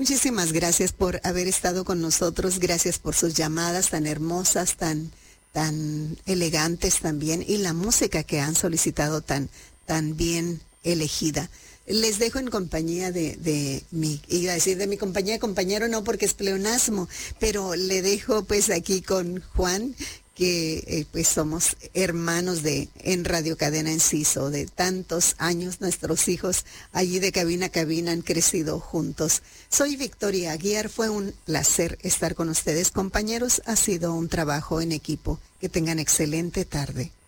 Muchísimas gracias por haber estado con nosotros, gracias por sus llamadas tan hermosas, tan elegantes también, y la música que han solicitado tan bien elegida. Les dejo en compañía de mi compañía, compañero no porque es pleonasmo, pero le dejo pues aquí con Juan, que pues somos hermanos en Radio Cadena Enciso, de tantos años. Nuestros hijos allí de cabina a cabina han crecido juntos. Soy Victoria Aguiar, fue un placer estar con ustedes, compañeros. Ha sido un trabajo en equipo. Que tengan excelente tarde.